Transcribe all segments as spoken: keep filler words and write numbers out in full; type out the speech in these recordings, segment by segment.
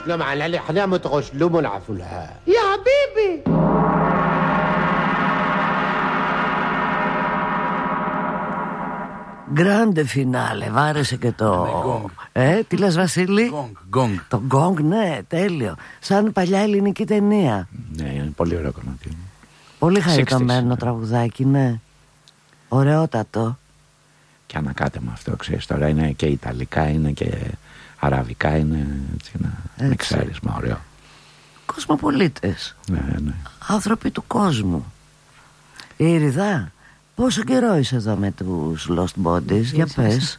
تغسلوا معنا اللي حنا متغسلوا ونعرفوا لها يا حبيبي. Γκράντε φινάλε, βάρεσε και το... Ε, τι λες Βασίλη? Γκόγκ. Το γκόγκ, ναι, τέλειο. Σαν παλιά ελληνική ταινία. Ναι, είναι πολύ ωραίο κομμάτι. Πολύ χαριτωμένο τραγουδάκι, ναι. Ωραιότατο. Και ανακάτεμα αυτό, ξέρεις, τώρα είναι και ιταλικά, είναι και αραβικά, είναι έτσι ένα μιξάρισμα ωραίο. Κοσμοπολίτες. Ναι, ναι. Άνθρωποι του κόσμου. Η Ειρηνά, πόσο καιρό είσαι εδώ με τους Lost Bodies, για πες.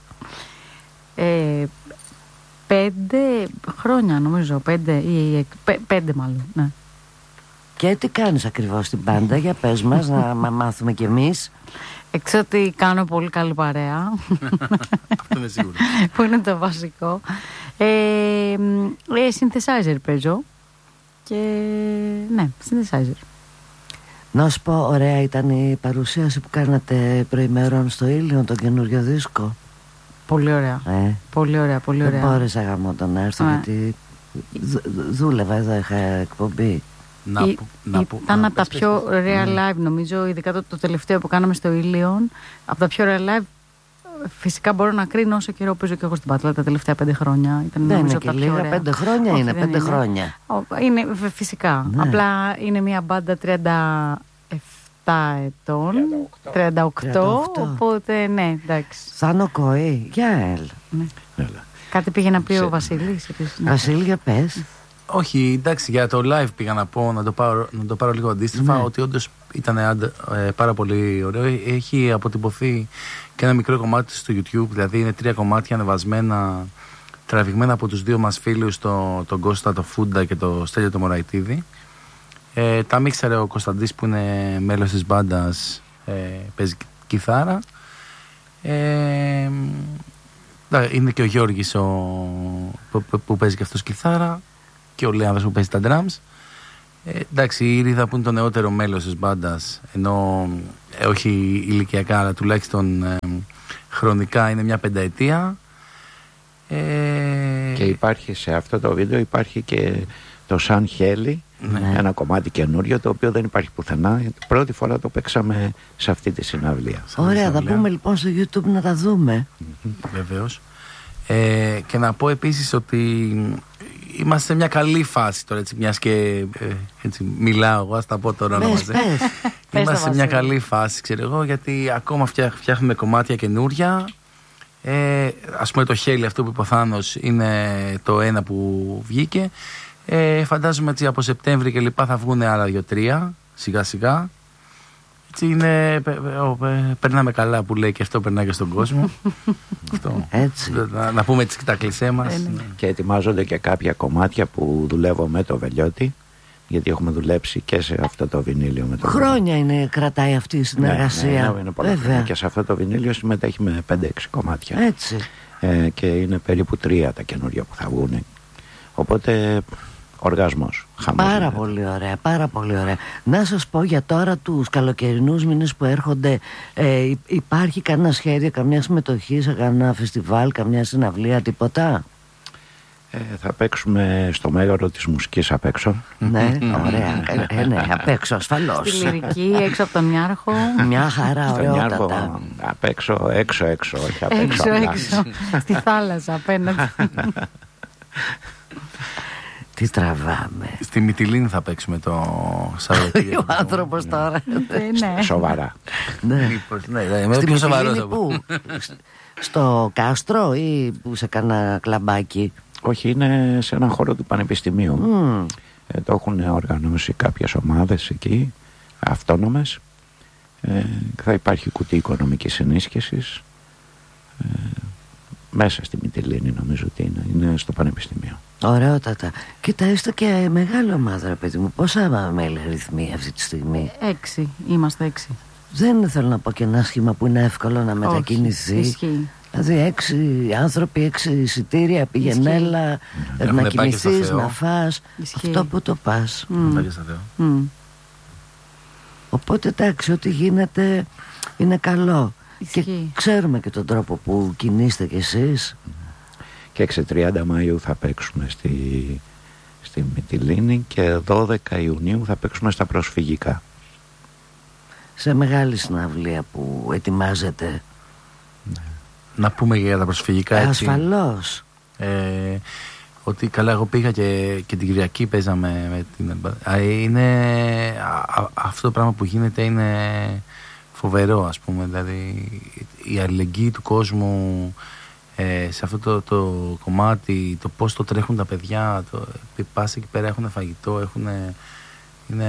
Ε, πέντε χρόνια νομίζω, πέντε ή πέ, πέντε μάλλον, ναι. Και τι κάνεις ακριβώς στην μπάντα, για πες μας να μάθουμε κι εμείς. Εξ ότι κάνω πολύ καλή παρέα. Αυτό είναι σίγουρο. Που είναι το βασικό. ε, ε, Synthesizer παίζω. Και ναι, synthesizer. Να σου πω, ωραία ήταν η παρουσίαση που κάνατε προημερών στο Ήλιο, τον καινούριο δίσκο. Πολύ ωραία. Ε, πολύ ωραία, πολύ ωραία. Δεν μπόρεσα γάμο να έρθω, ε. γιατί δου, δούλευα εδώ, είχα εκπομπή. Να Ή, που, να που, ήταν να από τα πες, πιο πες, real ναι. live, νομίζω, ειδικά το, το τελευταίο που κάναμε στο Ήλιον. Από τα πιο real live. Φυσικά μπορώ να κρίνω όσο καιρό παίζω και εγώ στην Πατλά τα τελευταία πέντε χρόνια. Ήταν, δεν νομίζω, είναι και λίγα, ωραία. Πέντε χρόνια. Όχι, είναι, πέντε είναι. χρόνια. Είναι φυσικά. Ναι. Απλά είναι μια μπάντα τριάντα επτά ετών. τριάντα οκτώ. Οπότε ναι, εντάξει. Σαν Κοή, για ελ. Ναι. Κάτι πήγε να πει Σε... ο Βασίλης. Βασίλη, για πες. Όχι, εντάξει, για το live πήγα να πω, να το πάρω, να το πάρω λίγο αντίστροφα, ναι. Ότι όντως ήταν ε, πάρα πολύ ωραίο. Έχει αποτυπωθεί και ένα μικρό κομμάτι στο YouTube, δηλαδή είναι τρία κομμάτια ανεβασμένα, τραβηγμένα από τους δύο μας φίλους, το, τον Κώστα το Φούντα και το Στέλιο το Μωραϊτίδη. Ε, τα μίξαρε ο Κωνσταντής που είναι μέλος της μπάντας, ε, παίζει κιθάρα. Ε, είναι και ο Γιώργης ο, που, που, που παίζει και αυτός κιθάρα και ο Λέανδρος που παίζει τα drums. Ε, εντάξει, η Ήριδα που είναι το νεότερο μέλος της μπάντας, ενώ ε, όχι ηλικιακά αλλά τουλάχιστον ε, χρονικά είναι μια πενταετία. Ε, και υπάρχει σε αυτό το βίντεο υπάρχει και το Σαν Χέλι, ναι. Ένα κομμάτι καινούριο το οποίο δεν υπάρχει πουθενά. Πρώτη φορά το παίξαμε σε αυτή τη συναυλία. Ωραία, θα πούμε λοιπόν στο YouTube να τα δούμε. Βεβαίως. Ε, και να πω επίσης ότι είμαστε σε μια καλή φάση τώρα, έτσι, μιας και ε, έτσι, μιλάω εγώ, ας τα πω τώρα να μαζί. Είμαστε σε μια καλή φάση, ξέρω εγώ, γιατί ακόμα φτιάχνουμε κομμάτια καινούρια. Ε, ας πούμε το Χέλι αυτό που είπε ο Θάνος είναι το ένα που βγήκε. Ε, φαντάζομαι έτσι από Σεπτέμβρη και λοιπά θα βγουν άλλα δύο-τρία σιγά σιγά. Έτσι είναι, περνάμε καλά που λέει και αυτό περνάει και στον κόσμο. Αυτό. Έτσι. Να, να πούμε έτσι τα κλισέ μας. Ε, ναι. Και ετοιμάζονται και κάποια κομμάτια που δουλεύω με το Βελιώτη, γιατί έχουμε δουλέψει και σε αυτό το βινίλιο με το χρόνια Βελιώτη. Είναι κρατάει αυτή η συνεργασία. Ναι, ναι, είναι πολλά χρόνια. Και σε αυτό το βινίλιο συμμετέχει με πέντε έξι κομμάτια. Έτσι. Ε, και είναι περίπου τρία τα καινούργια που θα βγουν. Οπότε οργασμός. Πάρα είναι. πολύ ωραία, πάρα πολύ ωραία. Να σας πω για τώρα τους καλοκαιρινούς μήνες που έρχονται, ε, υπάρχει κανένα σχέδιο, καμιά συμμετοχή σε κανένα φεστιβάλ, καμιά συναυλία, τίποτα? Ε, θα παίξουμε στο Μέγαρο της Μουσικής απ' έξω. Ναι, ωραία. ε, ναι, απ' έξω ασφαλώς. Στη Λυρική, έξω από τον Μιάρχο. Μια χαρά, ωραιότατα. Απ' έξω, έξω, έξω, όχι απ' έξω. Έξω, έξω. Στη θάλασσα απέναντι. Τι τραβάμε. Στη Μυτιλίνη θα παίξουμε το Σαββατοκύριακο. Ο άνθρωπος τώρα. Σοβαρά. Στη Μυτιλίνη πού? Στο Κάστρο ή σε κανένα κλαμπάκι? Όχι, είναι σε έναν χώρο του Πανεπιστημίου. Mm. Ε, το έχουν οργανώσει κάποιες ομάδες εκεί, αυτόνομες. Ε, θα υπάρχει κουτί οικονομικής ενίσχυσης. Ε, μέσα στη Μυτιλίνη νομίζω ότι είναι, είναι στο Πανεπιστημίο. Ωραιότατα. Κοίτα, είστε και μεγάλη ομάδα, ρε παιδί μου. Πόσα μέλη αριθμοί αυτή τη στιγμή? Έξι, είμαστε έξι. Δεν θέλω να πω και ένα σχήμα που είναι εύκολο να μετακινηθεί. Όχι, ισχύει. Δηλαδή έξι άνθρωποι, έξι εισιτήρια, πήγαινέλα, να κοιμηθείς, να φας. Ισχύει. Αυτό που το πας. Mm. Mm. Οπότε εντάξει, ό,τι γίνεται είναι καλό. Ισχύει. Και ξέρουμε και τον τρόπο που κινείστε κι εσείς. Και έξι τριάντα Μαΐου θα παίξουμε στη στη Μυτιλήνη και δώδεκα Ιουνίου θα παίξουμε στα προσφυγικά. Σε μεγάλη συναυλία που ετοιμάζεται. Ναι. Να πούμε για τα προσφυγικά, έτσι. Ασφαλώς. Ε, ότι καλά, εγώ πήγα και, και την Κυριακή παίζαμε με την... Είναι, α, α, αυτό το πράγμα που γίνεται είναι φοβερό, ας πούμε. Δηλαδή η αλληλεγγύη του κόσμου ε, σε αυτό το, το κομμάτι, το πώς το τρέχουν τα παιδιά, το, πας εκεί πέρα, έχουν φαγητό, έχουν, είναι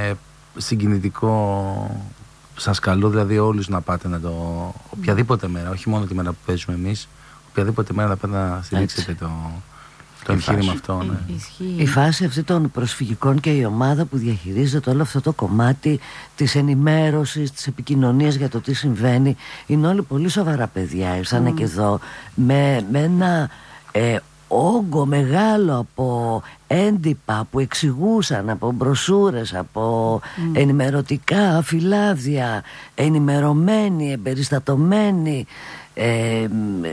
συγκινητικό. Σας καλώ δηλαδή όλους να πάτε να το, οποιαδήποτε μέρα, όχι μόνο τη μέρα που παίζουμε εμείς, οποιαδήποτε μέρα να πάτε να στηρίξετε το, το εγχείρημα αυτό. Ναι. Η φάση αυτή των προσφυγικών και η ομάδα που διαχειρίζεται όλο αυτό το κομμάτι της ενημέρωσης, της επικοινωνίας για το τι συμβαίνει, είναι όλοι πολύ σοβαρά παιδιά. Ήρθανε mm. και εδώ με, με ένα ε, όγκο μεγάλο από έντυπα που εξηγούσαν, από μπροσούρες, από mm. ενημερωτικά φυλάδια, ενημερωμένοι, εμπεριστατωμένοι, ε,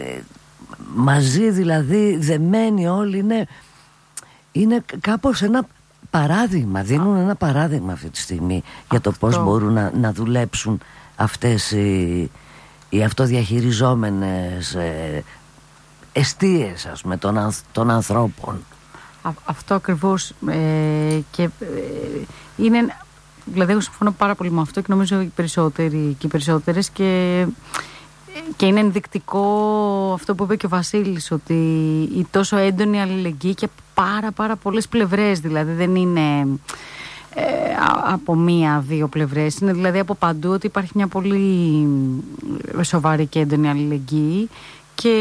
μαζί δηλαδή δεμένοι όλοι. Είναι, είναι κάπως ένα παράδειγμα, δίνουν ένα παράδειγμα αυτή τη στιγμή για το πώς μπορούν να, να δουλέψουν αυτές οι, οι αυτοδιαχειριζόμενες ε, εστίες, ας πούμε, των, ανθ, των ανθρώπων. Α, αυτό ακριβώς ε, και ε, είναι, δηλαδή εγώ συμφωνώ πάρα πολύ με αυτό και νομίζω οι περισσότεροι και οι περισσότερες και, και είναι ενδεικτικό αυτό που είπε και ο Βασίλης, ότι η τόσο έντονη αλληλεγγύη και πάρα πάρα πολλές πλευρές, δηλαδή δεν είναι ε, από μία-δύο πλευρές, είναι δηλαδή από παντού, ότι υπάρχει μια πολύ σοβαρή και έντονη αλληλεγγύη. Και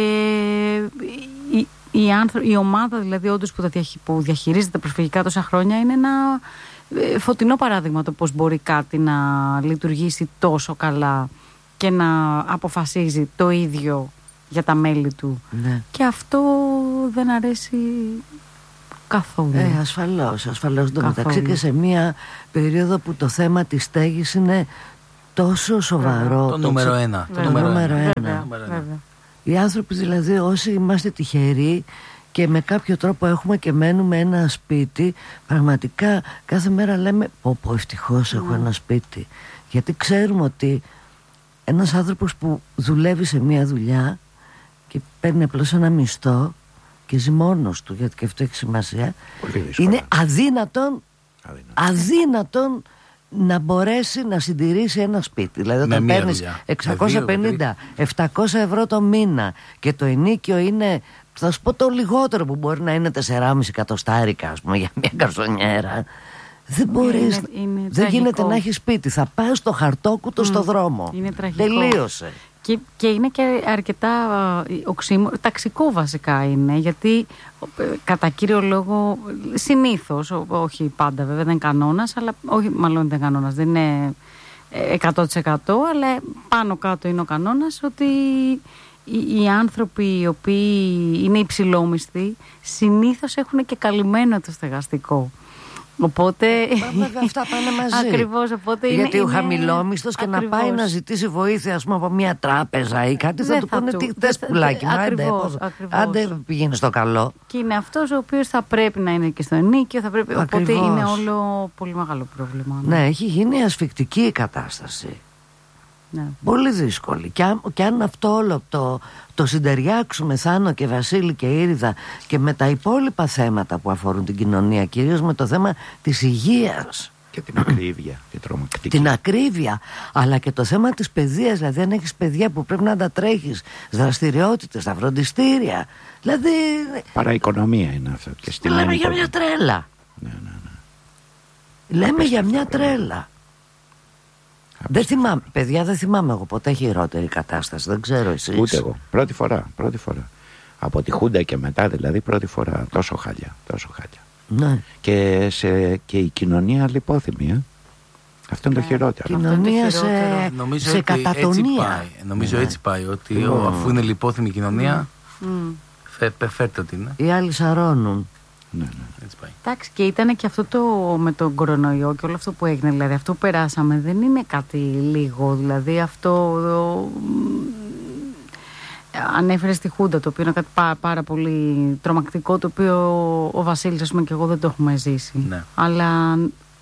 η, η, άνθρω... η ομάδα δηλαδή όντως που, διαχει... που διαχειρίζεται προσφυγικά τόσα χρόνια είναι ένα φωτεινό παράδειγμα το πώς μπορεί κάτι να λειτουργήσει τόσο καλά και να αποφασίζει το ίδιο για τα μέλη του. Ναι. Και αυτό δεν αρέσει καθόλου. Ε, ασφαλώς, ασφαλώς. Το μεταξύ και σε μια περίοδο που το θέμα της στέγης είναι τόσο σοβαρό. Το, το νούμερο ένα. Το νούμερο ένα. Βέβαια, βέβαια. Οι άνθρωποι δηλαδή, όσοι είμαστε τυχεροί και με κάποιο τρόπο έχουμε και μένουμε ένα σπίτι, πραγματικά κάθε μέρα λέμε πω πω ευτυχώς έχω ένα σπίτι, γιατί ξέρουμε ότι ένας άνθρωπος που δουλεύει σε μια δουλειά και παίρνει απλώς ένα μισθό και ζει μόνος του, γιατί και αυτό έχει σημασία, είναι αδύνατον αδύνατον να μπορέσει να συντηρήσει ένα σπίτι. Δηλαδή όταν παίρνεις εξακόσια πενήντα επτακόσια ευρώ το μήνα και το ενοίκιο είναι, θα σου πω το λιγότερο που μπορεί να είναι τεσσεράμισι εκατοστάρικα, ας πούμε, για μια καρσονιέρα, δεν μπορείς, είναι, είναι δεν τραγικό. Γίνεται να έχει σπίτι. Θα πας στο χαρτόκουτο mm, στο δρόμο. Είναι τραγικό. Τελείωσε. Και, και είναι και αρκετά οξύμορο, ταξικό βασικά είναι, γιατί κατά κύριο λόγο συνήθως, όχι πάντα βέβαια, δεν είναι κανόνας, αλλά όχι, μάλλον δεν είναι κανόνας, δεν είναι εκατό τοις εκατό, αλλά πάνω κάτω είναι ο κανόνας ότι οι, οι άνθρωποι οι οποίοι είναι υψηλόμισθοι συνήθως έχουν και καλυμμένο το στεγαστικό. Οπότε. Βέβαια αυτά πάνε μαζί. Ακριβώς, οπότε είναι. Γιατί ο χαμηλόμισθος και ακριβώς. Να πάει να ζητήσει βοήθεια, ας πούμε, από μια τράπεζα ή κάτι, θα, θα του πούνε τι θες πουλάκι. Άντε πηγαίνει στο καλό. Και είναι αυτός ο οποίος θα πρέπει να είναι και στο ενίκιο, θα πρέπει. Ακριβώς. Οπότε είναι όλο πολύ μεγάλο πρόβλημα. Ναι, ναι, έχει γίνει ασφικτική η κατάσταση. Ναι. Πολύ δύσκολη. Και αν, και αν αυτό όλο το, το συντεριάξουμε, Θάνο και Βασίλη και Ήριδα, και με τα υπόλοιπα θέματα που αφορούν την κοινωνία, κυρίως με το θέμα της υγείας και την ακρίβεια, την τρομακτική. Την ακρίβεια, αλλά και το θέμα της παιδείας. Δηλαδή αν έχεις παιδιά που πρέπει να τα τρέχεις, δραστηριότητες, στα φροντιστήρια, δηλαδή παραοικονομία είναι αυτό. Και λέμε για μια τρέλα. Ναι, ναι, ναι. Λέμε για μια τρέλα. Δεν θυμάμαι, παιδιά, δεν θυμάμαι εγώ ποτέ χειρότερη κατάσταση. Δεν ξέρω εσείς. Ούτε εγώ. Πρώτη φορά, πρώτη φορά. Από τη Χούντα και μετά, δηλαδή, πρώτη φορά. Τόσο χάλια. Τόσο χάλια. Ναι. Και, σε, και η κοινωνία λιπόθυμη. Ε? Αυτό είναι το χειρότερο. Κοινωνία σε, νομίζω σε ότι κατατονία. Έτσι πάει. Νομίζω ναι. έτσι πάει. Ότι oh. αφού είναι λιπόθυμη η κοινωνία, mm. φε, φέρτε ότι είναι. Οι άλλοι σαρώνουν. Ναι, ναι. Έτσι πάει. Εντάξει, και ήταν και αυτό το με τον κορονοϊό και όλο αυτό που έγινε, δηλαδή αυτό που περάσαμε δεν είναι κάτι λίγο, δηλαδή αυτό ανέφερε στη Χούντα, το οποίο είναι κάτι πάρα, πάρα πολύ τρομακτικό, το οποίο ο Βασίλης, ας πούμε, και εγώ δεν το έχουμε ζήσει. Ναι. Αλλά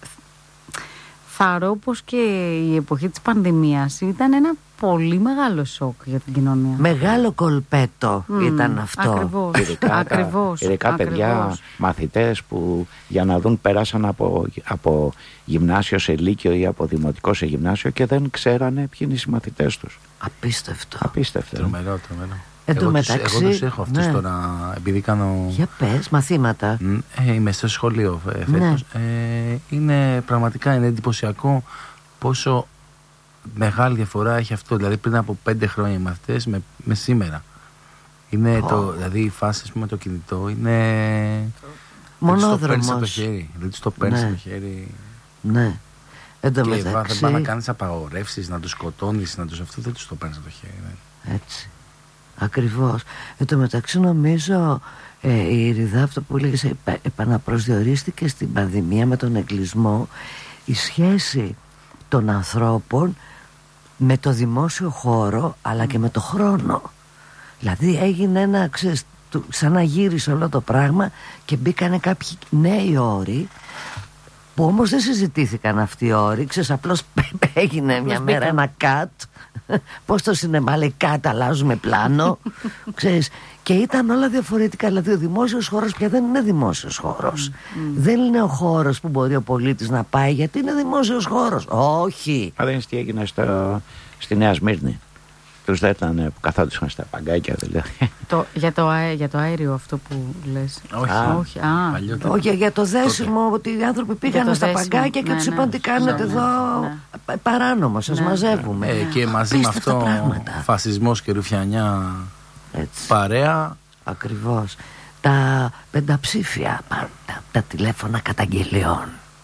θαρώ πως και η εποχή της πανδημίας ήταν ένα πολύ μεγάλο σοκ για την κοινωνία. Μεγάλο κολπέτο mm, ήταν αυτό. Ακριβώς. Ειδικά, ακριβώς, ειδικά παιδιά, ακριβώς. μαθητές που για να δουν περάσαν από, από γυμνάσιο σε λύκειο ή από δημοτικό σε γυμνάσιο και δεν ξέρανε ποιοι είναι οι συμμαθητές τους. Απίστευτο. Απίστευτο. Τρομερό, τρομερό. Εν τω Εγώ, μεταξύ, τους, εγώ τους έχω αυτούς ναι. τώρα, επειδή κάνω... Για πες, μαθήματα. Ε, είμαι στο σχολείο ε, φέτος. Ναι. Ε, είναι πραγματικά είναι εντυπωσιακό πόσο μεγάλη διαφορά έχει αυτό. Δηλαδή πριν από πέντε χρόνια οι μαθητές με, με σήμερα. Είναι Oh. το, δηλαδή η φάση με το κινητό είναι... Μονόδρομος. Δεν τους το παίρνεις από το χέρι. Δεν τους το παίρνεις Ναι. από το χέρι. Ναι. Εν τω Και μεταξύ, δεν πάει να κάνεις απαγορεύσεις, να τους σκοτώνεις, να τους αυτό, δεν τους το παίρνεις από το χέρι. Ναι. έτσι. Ακριβώς. Εν τω μεταξύ νομίζω ε, η Ειρηνά, αυτό που έλεγες, επα, επαναπροσδιορίστηκε στην πανδημία με τον εγκλισμό, η σχέση των ανθρώπων με το δημόσιο χώρο αλλά και με το χρόνο. Δηλαδή έγινε ένα, ξέρεις, σαν να γύρισε όλο το πράγμα και μπήκανε κάποιοι νέοι όροι που όμως δεν συζητήθηκαν αυτοί οι όροι. Ξέρεις, απλώς έγινε μια μέρα ένα cut. Πώς το σινεμά λέει cut, αλλάζουμε πλάνο. Ξέρεις, και ήταν όλα διαφορετικά. Δηλαδή ο δημόσιος χώρος πια δεν είναι δημόσιος χώρος. Mm, mm. Δεν είναι ο χώρος που μπορεί ο πολίτης να πάει γιατί είναι δημόσιος χώρος. Όχι. Μα δεν είναι τι έγινε στο, στη Νέα Σμύρνη. Τους δέτανε που καθόντουσαν στα παγκάκια δηλαδή. Το, για, το, αέ- για το αέριο αυτό που λες. Όχι, Α, όχι. Α, παλιότερα. Όχι, για το δέσιμο, ότι οι άνθρωποι πήγαν το στα δέσιμο. παγκάκια και Ναι, τους ναι. είπαν τι κάνετε Ναι, εδώ ναι. πα- παράνομο, σας Ναι. μαζεύουμε. Ε, και μαζί με Απίστευτα αυτό πράγματα. φασισμός και ρουφιανιά Έτσι. παρέα. Ακριβώς. Τα πενταψήφια, τα, τα τηλέφωνα καταγγελιών.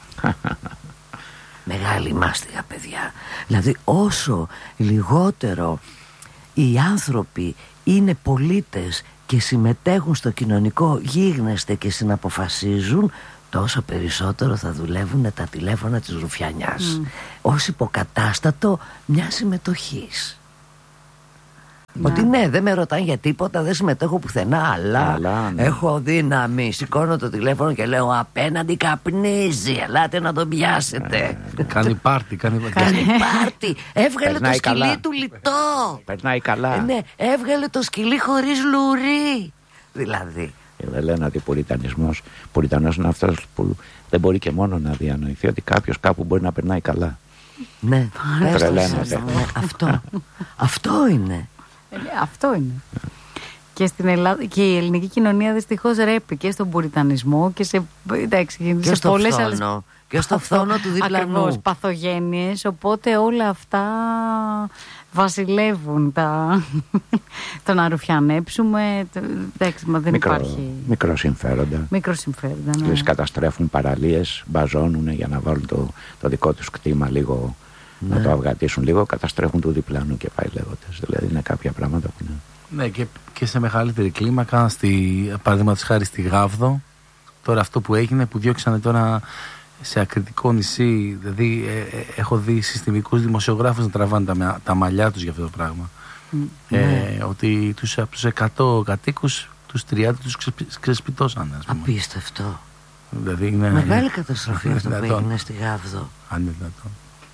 Μεγάλη μάστιγα, παιδιά. Δηλαδή όσο λιγότερο οι άνθρωποι είναι πολίτες και συμμετέχουν στο κοινωνικό γίγνεσθε και συναποφασίζουν, τόσο περισσότερο θα δουλεύουν τα τηλέφωνα της ρουφιανιάς. Mm. Ως υποκατάστατο μια συμμετοχής. Ναι. Ότι ναι, δεν με ρωτάνε για τίποτα, δεν συμμετέχω πουθενά, αλλά, Αλλά, ναι. έχω δύναμη. Σηκώνω το τηλέφωνο και λέω απέναντι καπνίζει, ελάτε να τον πιάσετε. Κάνει πάρτι, κάνει πάρτι. Κάνει πάρτι. Έβγαλε το Περνάει σκυλί καλά. του λιτό. Περνάει καλά. Ε, ναι, έβγαλε το σκυλί χωρίς λουρί. Δηλαδή. Ε, Δεν λένε ότι πουριτανισμός, πουριτανός είναι αυτός που δεν μπορεί και μόνο να διανοηθεί ότι κάποιος κάπου μπορεί να περνάει καλά. Ναι, πες το Τρελαίνεται. σωστά, ναι, αυτό. Αυτό είναι. Ε, αυτό είναι. Και στην Ελλάδα και η ελληνική κοινωνία δυστυχώς ρέπει και στον πουριτανισμό και σε, εντάξει, Και σε στο πολλές φθόνο. άλλες Και στο φθόνο του διπλανού. Ακριβώς, παθογένειες, οπότε όλα αυτά βασιλεύουν τα... το να ρουφιανέψουμε, το... εντάξει, μα δεν Μικρό, υπάρχει μικρό συμφέροντα. μικρό συμφέροντα, ναι. Λες, καταστρέφουν παραλίες, μπαζώνουν για να βάλουν το, το δικό τους κτήμα λίγο, Ναι. να το αυγατήσουν λίγο, καταστρέφουν του διπλανού και πάει λέγοντας. Δηλαδή είναι κάποια πράγματα που είναι. Ναι, και, και σε μεγαλύτερη κλίμακα, στη, παραδείγματος χάρη στη Γάβδο, τώρα αυτό που έγινε, που διώξανε τώρα σε ακριτικό νησί, δηλαδή ε, ε, έχω δει συστημικούς δημοσιογράφους να τραβάνε τα, τα μαλλιά τους για αυτό το πράγμα. Mm. Ε, Ναι. ότι τους, από τους εκατό κατοίκους, τους τριάντα τους ξεσπι, ξεσπιτώσαν. Ας πούμε. Απίστευτο. Δηλαδή είναι, Μεγάλη καταστροφή αυτό που δυνατόν. έγινε στη Γάβδο. Αν είναι δυνατόν.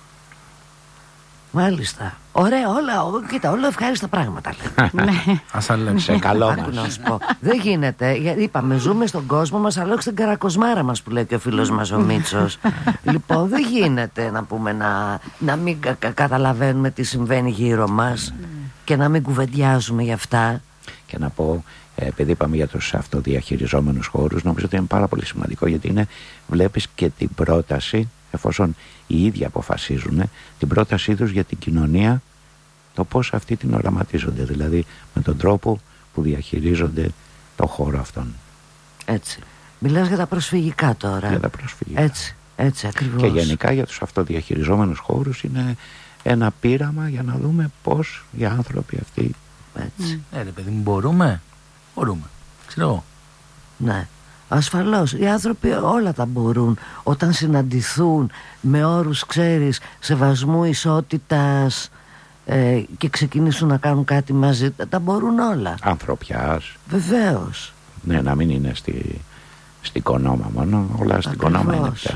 Μάλιστα. Ωραία, όλα, ό, κοίτα, όλα ευχάριστα πράγματα. λέμε. Ναι. Ας αλέξω. Σε καλό Άκου να μας. σου πω. Δεν γίνεται. γιατί Είπαμε, ζούμε στον κόσμο μας, αλλά όχι στην καρακοσμάρα μας που λέει και ο φίλος μας ο Μίτσος. Λοιπόν, δεν γίνεται να πούμε να, να μην κα- κα- καταλαβαίνουμε τι συμβαίνει γύρω μας και να μην κουβεντιάζουμε γι' αυτά. Και να πω, ε, επειδή είπαμε για τους αυτοδιαχειριζόμενους χώρους, νομίζω ότι είναι πάρα πολύ σημαντικό, γιατί είναι, βλέπεις και την πρόταση, εφόσον οι ίδιοι αποφασίζουν, την πρότασή τους για την κοινωνία, το πώς αυτοί την οραματίζονται, δηλαδή με τον τρόπο που διαχειρίζονται το χώρο αυτόν. Έτσι. Μιλάς για τα προσφυγικά τώρα. Για τα προσφυγικά. Έτσι, έτσι ακριβώς. Και γενικά για τους αυτοδιαχειριζόμενους χώρους είναι ένα πείραμα για να δούμε πώς οι άνθρωποι αυτοί. Έτσι. Ε, ρε παιδί μου, μπορούμε. Μπορούμε. Ξέρω εγώ. Ναι. Ασφαλώς, οι άνθρωποι όλα τα μπορούν όταν συναντηθούν με όρους, ξέρεις, σεβασμού, ισότητας, ε, και ξεκινήσουν να κάνουν κάτι μαζί, τα μπορούν όλα. Ανθρωπιάς. Βεβαίως. Ναι, να μην είναι στη, στην Κονόμα μόνο, όλα στην Κονόμα είναι πια.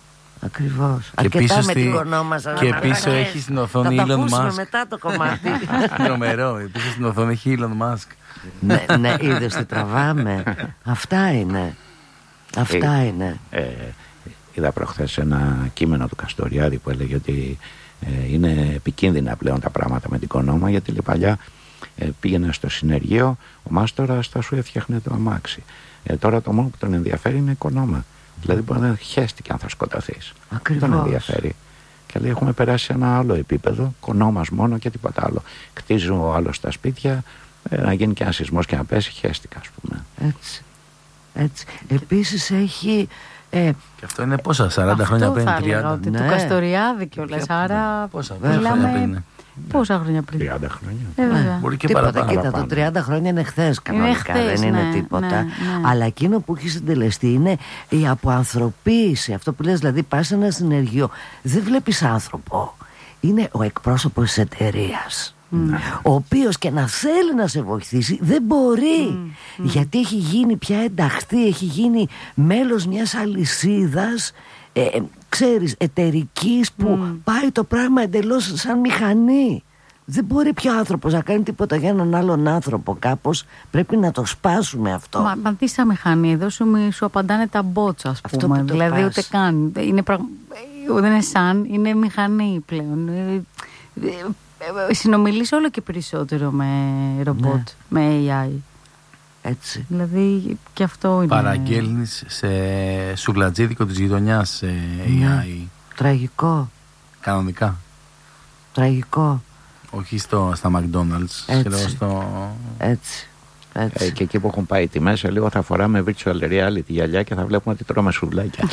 Ακριβώς. Και αρκετά με στη... την Κονόμα σας. Και πίσω έχει στην οθόνη θα το Elon ακούσουμε Musk. μετά το κομμάτι. Τρομερό. Πίσω στην οθόνη έχει Elon Musk. Ναι, ναι, είδες τι τραβάμε. Αυτά είναι. Αυτά ε, είναι. Ε, είδα προχθές ένα κείμενο του Καστοριάδη που έλεγε ότι ε, είναι επικίνδυνα πλέον τα πράγματα με την Κονόμα, γιατί λέει, παλιά ε, πήγαινε στο συνεργείο, ο μάστορας θα σου έφτιαχνε το αμάξι. Ε, τώρα το μόνο που τον ενδιαφέρει είναι η Κονόμα. Δηλαδή μπορεί να χέστηκε αν θα σκοτωθείς. Ακριβώς. Δεν τον ενδιαφέρει. Και λέει, έχουμε περάσει σε ένα άλλο επίπεδο, Κονόμας μόνο και τίποτα άλλο. Κτίζουν ο άλλος τα σπίτια, ε, να γίνει και ένα σεισμός και να πέσει, χέστηκα, ας πούμε. Έτσι. Έτσι. Επίσης έχει. Ε, και αυτό είναι πόσα, σαράντα χρόνια πριν, θα τριάντα. έλεγα, ότι Ναι. του Καστοριάδη κιόλας. Άρα. Πόσα, Μιλάμε- πόσα χρόνια πριν είναι. Πόσα χρόνια πριν. τριάντα χρόνια. Ε, βέβαια. Μπορεί και τίποτα, παραπάνω. κοίτα, το παραπάνω. τριάντα χρόνια είναι χθες κανονικά, χθες, δεν είναι ναι, τίποτα. ναι, ναι. Αλλά εκείνο που έχει συντελεστεί είναι η αποανθρωποίηση. Αυτό που λες, δηλαδή πας σε ένα συνεργείο, δεν βλέπεις άνθρωπο. Είναι ο εκπρόσωπος της εταιρείας. Ο οποίος και να θέλει να σε βοηθήσει δεν μπορεί, γιατί έχει γίνει πια ενταχθεί, έχει γίνει μέλος μιας αλυσίδας, ε, ε, ξέρεις, εταιρικής, που πάει το πράγμα εντελώς σαν μηχανή. Δεν μπορεί πια άνθρωπος να κάνει τίποτα για έναν άλλον άνθρωπο. Κάπως πρέπει να το σπάσουμε αυτό. Μα, μα τι σαν μηχανή, εδώ σου, μη- σου απαντάνε τα μπότσα, ας Αυτό πούμε. που το Δηλαδή πας. ούτε καν. Είναι πραγ... Δεν είναι σαν, είναι μηχανή πλέον. Ε, ε, ε, Συνομιλείς όλο και περισσότερο με ρομπότ, Ναι. με έι άι. Έτσι. Δηλαδή και αυτό είναι. Παραγγέλνεις σε σουβλατζίδικο της γειτονιάς σε έι άι. Τραγικό. Κανονικά. Τραγικό. Όχι στο, στα McDonald's. Έτσι. Ξέρω, στο... Έτσι. Έτσι. Ε, και εκεί που έχουν πάει τιμές, σε λίγο θα φοράμε virtual reality γυαλιά και θα βλέπουμε ότι τρώμε σουβλάκια.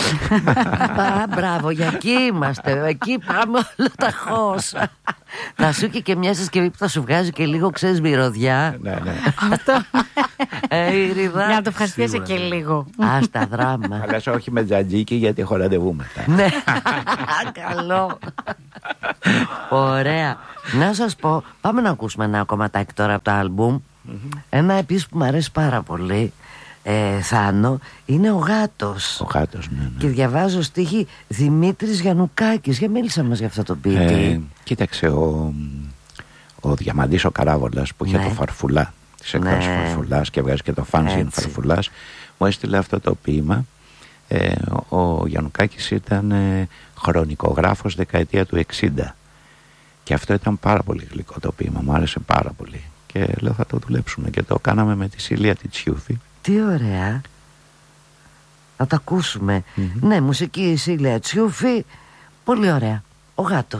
Α, μπράβο, για εκεί είμαστε. Εκεί πάμε όλα τα χώσα. Θα σου και, και μια συσκευή που θα σου βγάζει και λίγο, ξέρεις, μυρωδιά. Ναι, ναι. Αυτό. Ε, Ηριδά. Για να το ευχαριστήσει Σίγουρα, και ναι. λίγο. Άστα δράμα. Αλλά όχι με τζατζίκι, γιατί έχω ραντεβού μετά. Ναι. Καλό. Ωραία. Να σας πω, πάμε να ακούσουμε ένα κομματάκι τώρα από το άλμπουμ. Ένα επίσης που μου αρέσει πάρα πολύ, ε, Θάνο, είναι ο Γάτος. Ο γάτος, ναι, ναι. Και διαβάζω στίχη Δημήτρης Γιαννουκάκης. Για μίλησα μας για αυτό το ποιητή. Ε, κοίταξε, ο, ο Διαμαντής ο Καράβολας που είχε Ναι. το Φαρφουλά, τις Ναι. εκδόσεις Φαρφουλάς, και βγάζει και το fanzine Έτσι. Φαρφουλάς, μου έστειλε αυτό το ποίημα. ε, Ο Γιαννουκάκης ήταν ε, χρονικογράφος δεκαετία του εξήντα και αυτό ήταν πάρα πολύ γλυκό το ποίημα, μου άρεσε πάρα πολύ και λέω θα το δουλέψουμε και το κάναμε με τη Σιλία τη Τσιούφη. Τι ωραία. Θα το ακούσουμε. Ναι, μουσική Σίλια Τσιούφη. Πολύ ωραία. Ο Γάτος.